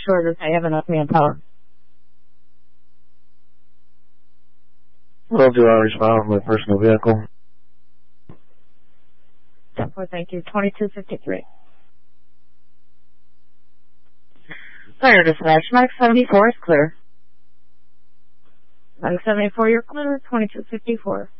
sure that they have enough manpower. Well, do I respond with personal vehicle? Well, thank you. 2253. Clear dispatch. Mike 74 is clear. Mike 74, you're clear. 2254.